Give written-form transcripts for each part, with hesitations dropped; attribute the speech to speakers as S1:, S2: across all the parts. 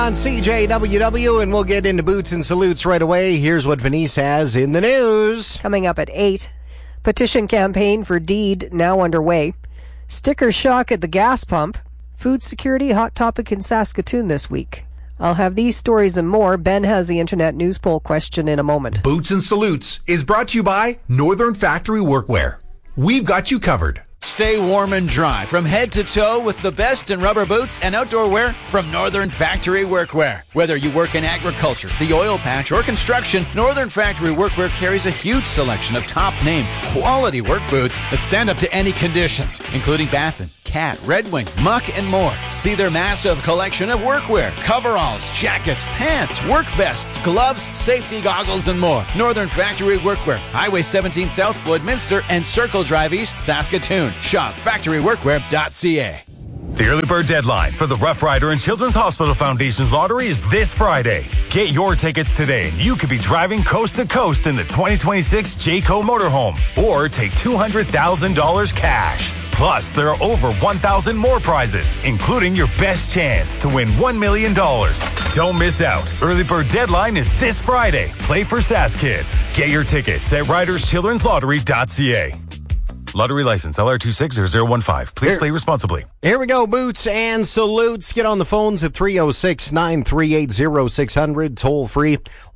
S1: On CJWW, and we'll get into Boots and Salutes right away. Here's what Venice has in the news.
S2: Coming up at 8, petition campaign for deed now underway. Sticker shock at the gas pump. Food security hot topic in Saskatoon this week. I'll have these stories and more. Ben has the internet news poll question in a moment.
S3: Boots and Salutes is brought to you by Northern Factory Workwear. We've got you covered.
S4: Stay warm and dry from head to toe with the best in rubber boots and outdoor wear from Northern Factory Workwear. Whether you work in agriculture, the oil patch, or construction, Northern Factory Workwear carries a huge selection of top-name, quality work boots that stand up to any conditions, including Baffin, Cat, Red Wing, Muck, and more. See their massive collection of workwear, coveralls, jackets, pants, work vests, gloves, safety goggles, and more. Northern Factory Workwear, Highway 17 South, Floydminster, and Circle Drive East, Saskatoon. Shop factoryworkwear.ca.
S5: The early bird deadline for the Rough Rider and Children's Hospital Foundation's lottery is this Friday. Get your tickets today and you could be driving coast to coast in the 2026 Jayco motorhome or take $200,000 cash. Plus, there are over 1,000 more prizes, including your best chance to win $1 million. Don't miss out. Early bird deadline is this Friday. Play for SAS Kids. Get your tickets at riderschildrenslottery.ca. Lottery license LR260015. Please play responsibly.
S1: Here we go, Boots and Salutes. Get on the phones at 306-938-0600. Toll free,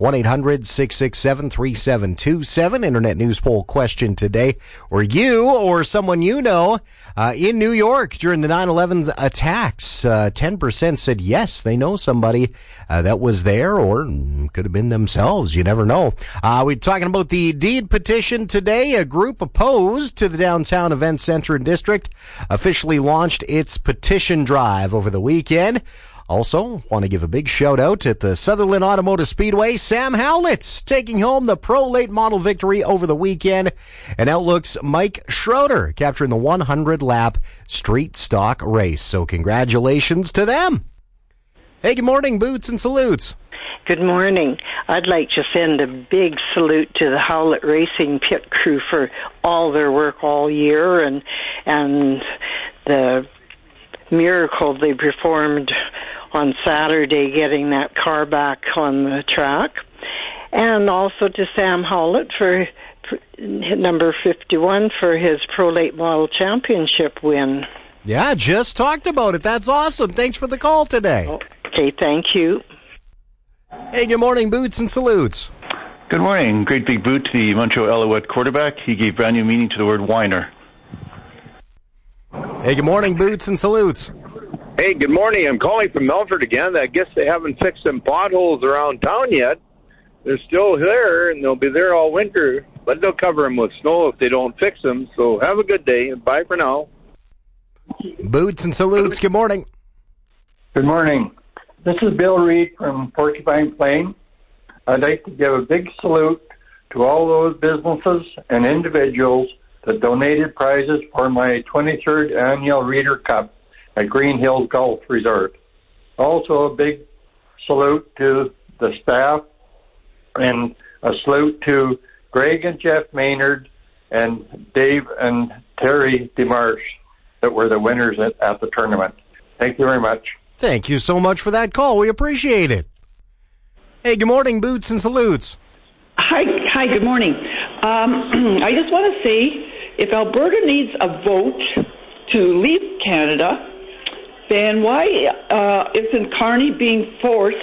S1: 1-800-667-3727. Internet news poll question today. Were you or someone you know in New York during the 9/11 attacks? 10% said yes, they know somebody that was there, or could have been themselves. You never know. We're talking about the deed petition today. A group opposed to the Downtown Event Center and District officially launched its petition drive over the weekend. Also, want to give a big shout out at the Sutherland Automotive Speedway. Sam Howlett's taking home the Pro Late Model victory over the weekend. And Outlook's Mike Schroeder capturing the 100-lap street stock race. So congratulations to them. Hey, good morning, Boots and Salutes.
S6: Good morning. I'd like to send a big salute to the Howlett Racing pit crew for all their work all year and the miracle they performed on Saturday getting that car back on the track. And also to Sam Howlett for number 51 for his Pro Late Model Championship win.
S1: Yeah, just talked about it. That's awesome. Thanks for the call today.
S6: Okay, thank you.
S1: Hey, good morning, Boots and Salutes.
S7: Good morning. Great big boot to the Montreal Alouette quarterback. He gave brand new meaning to the word whiner.
S1: Hey, good morning, Boots and Salutes.
S8: Hey, good morning. I'm calling from Melford again. I guess they haven't fixed some potholes around town yet. They're still there, and they'll be there all winter, but they'll cover them with snow if they don't fix them. So have a good day, and bye for now.
S1: Boots and Salutes, good morning.
S9: Good morning. This is Bill Reed from Porcupine Plain. I'd like to give a big salute to all those businesses and individuals that donated prizes for my 23rd annual Reader Cup at Green Hills Golf Resort. Also a big salute to the staff and a salute to Greg and Jeff Maynard and Dave and Terry DeMarsh that were the winners at the tournament. Thank you very much.
S1: Thank you so much for that call. We appreciate it. Hey, good morning, Boots and Salutes.
S10: Hi, good morning. I just want to say, if Alberta needs a vote to leave Canada, then why isn't Carney being forced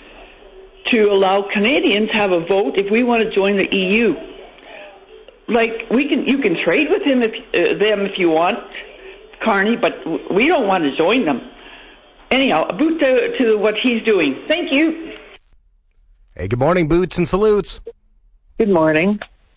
S10: to allow Canadians have a vote if we want to join the EU? Like, you can trade with them if you want, Carney, but we don't want to join them. Anyhow, a boot to what he's doing. Thank you.
S1: Hey, good morning, Boots and Salutes.
S11: Good morning.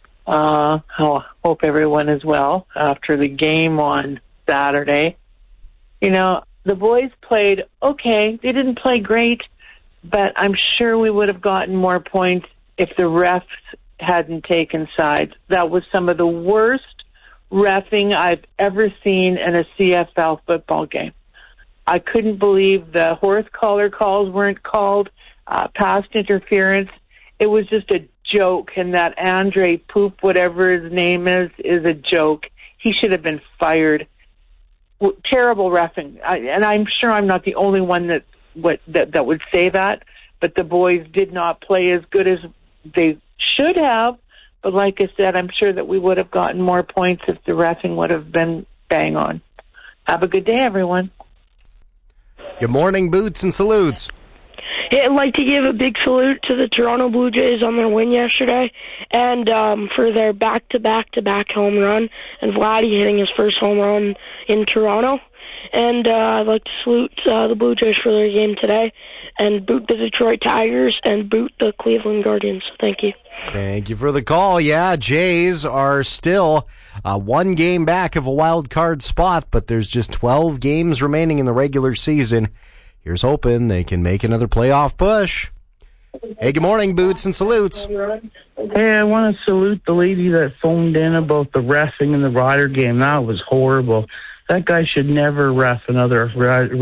S11: Hope everyone is well after the game on Saturday. You know, the boys played okay. They didn't play great, but I'm sure we would have gotten more points if the refs hadn't taken sides. That was some of the worst reffing I've ever seen in a CFL football game. I couldn't believe the horse collar calls weren't called, past interference. It was just a joke, and that Andre Poop, whatever his name is a joke. He should have been fired. Terrible reffing. And I'm sure I'm not the only one that that would say that. But the boys did not play as good as they should have. But like I said, I'm sure that we would have gotten more points if the reffing would have been bang on. Have a good day, everyone.
S1: Good morning, Boots and Salutes.
S12: Hey, I'd like to give a big salute to the Toronto Blue Jays on their win yesterday and for their back-to-back-to-back home run and Vladdy hitting his first home run in Toronto. And I'd like to salute the Blue Jays for their game today and boot the Detroit Tigers and boot the Cleveland Guardians. Thank you.
S1: Thank you for the call. Yeah, Jays are still one game back of a wild card spot, but there's just 12 games remaining in the regular season. Here's hoping they can make another playoff push. Hey, good morning, Boots and Salutes.
S13: Hey, I want to salute the lady that phoned in about the reffing in the Rider game. That was horrible. That guy should never ref another